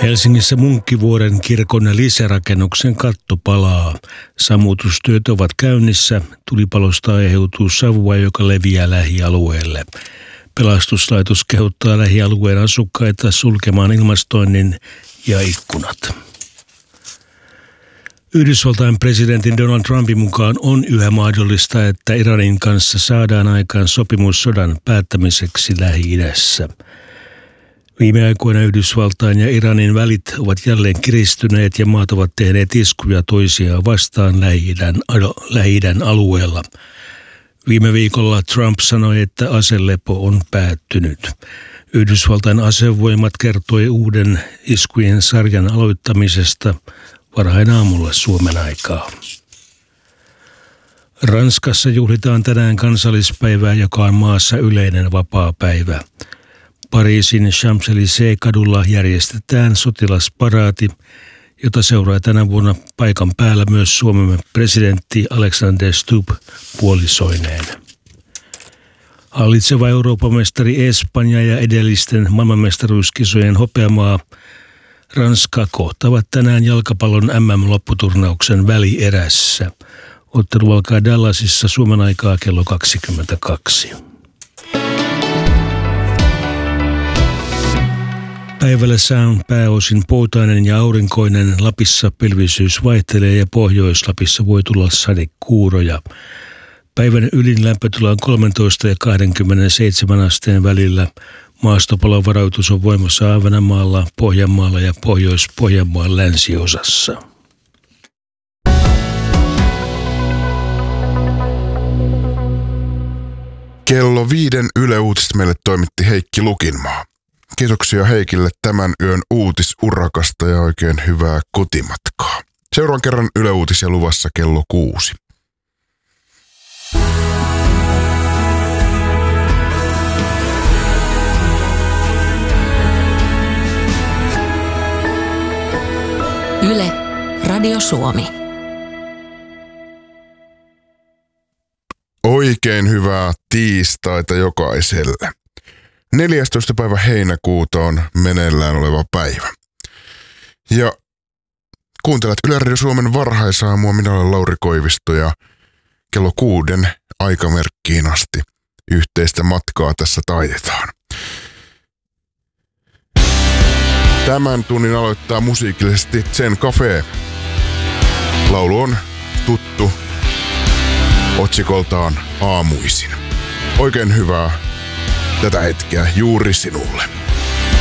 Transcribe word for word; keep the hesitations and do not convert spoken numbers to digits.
Helsingissä Munkkivuoren kirkon lisärakennuksen katto palaa. Sammutustyöt ovat käynnissä. Tulipalosta aiheutuu savua, joka leviää lähialueelle. Pelastuslaitos kehottaa lähialueen asukkaita sulkemaan ilmastoinnin ja ikkunat. Yhdysvaltain presidentin Donald Trumpin mukaan on yhä mahdollista, että Iranin kanssa saadaan aikaan sopimus sodan päättämiseksi Lähi-idässä. Viime aikoina Yhdysvaltain ja Iranin välit ovat jälleen kiristyneet ja maat ovat tehneet iskuja toisiaan vastaan Lähi-idän, Lähi-idän alueella. Viime viikolla Trump sanoi, että aselepo on päättynyt. Yhdysvaltain asevoimat kertoi uuden iskujen sarjan aloittamisesta varhain aamulla Suomen aikaa. Ranskassa juhlitaan tänään kansallispäivää, joka on maassa yleinen vapaapäivä. Pariisin Champs-Élysées-kadulla järjestetään sotilasparaati, jota seuraa tänä vuonna paikan päällä myös Suomen presidentti Alexander Stubb puolisoineen. Hallitseva Euroopan mestari Espanja ja edellisten maailmanmestaruuskisojen hopeamaa Ranska kohtaavat tänään jalkapallon M M-lopputurnauksen välierässä. Ottelu alkaa Dallasissa Suomen aikaa kello kaksikymmentäkaksi. Päivällä sää on pääosin poutainen ja aurinkoinen. Lapissa pilvisyys vaihtelee ja Pohjois-Lapissa voi tulla sadekuuroja. Päivän ylin lämpötila on kolmetoista ja kaksikymmentäseitsemän asteen välillä. Maastopalovaroitus on voimassa Ahvenanmaalla, Pohjanmaalla ja Pohjois-Pohjanmaan länsiosassa. Kello viiden Yle Uutiset meille toimitti Heikki Lukinmaa. Kiitoksia Heikille tämän yön uutisurakasta ja oikein hyvää kotimatkaa. Seuraavan kerran Yle Uutisia luvassa kello kuusi. Yle, Radio Suomi. Oikein hyvää tiistaita jokaiselle. neljästoista päivä heinäkuuta on meneillään oleva päivä. Ja kuuntelet Yle Radio Suomen varhaisaamua. Minä olen Lauri Koivisto ja kello kuuden aikamerkkiin asti yhteistä matkaa tässä taitetaan. Tämän tunnin aloittaa musiikillisesti Zen Cafe. Laulu on tuttu otsikoltaan Aamuisin. Oikein hyvää tätä hetkeä juuri sinulle.